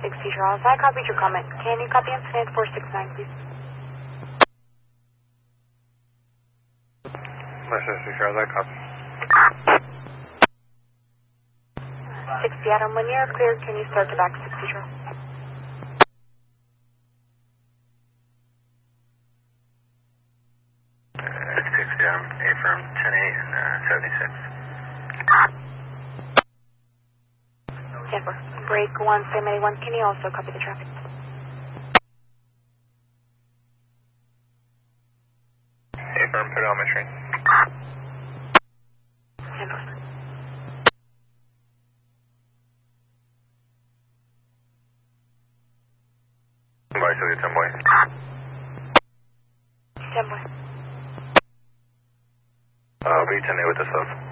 Seizure Alpha. I copied your comment. Can you copy incident 469, please? Listen, Seizure Alpha, copy. 6 Seattle, when you're cleared, can you start the back 6 Seizure? Affirm 10-8 and 76. 10-4. Break 1781. Can you also copy the traffic? Affirm, put it on my screen. 10-4. Bye, Sylvia, 10 boy. 10-4. I'll be 10-8 with the sub.